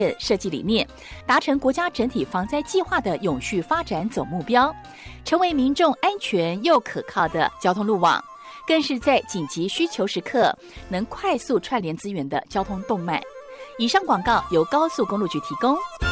设计理念，达成国家整体防灾计划的永续发展总目标，成为民众安全又可靠的交通路网，更是在紧急需求时刻能快速串联资源的交通动脉。以上广告由高速公路局提供。